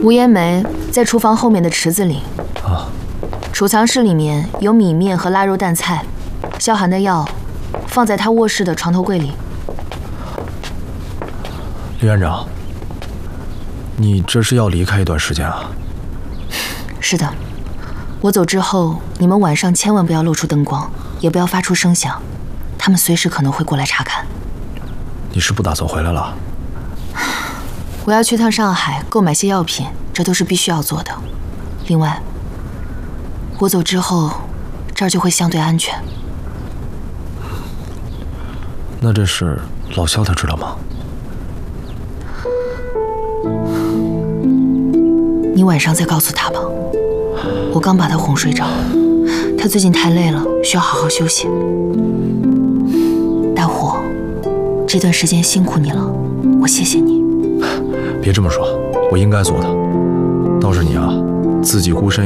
吴延梅在厨房后面的池子里。 啊。 储藏室里面有米面和腊肉蛋菜，萧寒的药放在他卧室的床头柜里。 李院长，你这是要离开一段时间啊？ 是的，我走之后，你们晚上千万不要露出灯光，也不要发出声响，他们随时可能会过来查看。 你是不打算回来了？ 我要去趟上海购买些药品，这都是必须要做的。另外，我走之后，这儿就会相对安全。 那这事老萧他知道吗？ 你晚上再告诉他吧。我刚把他哄睡着，他最近太累了，需要好好休息。大虎，这段时间辛苦你了，我谢谢你。 别这么说，我应该做的。倒是你啊，自己孤身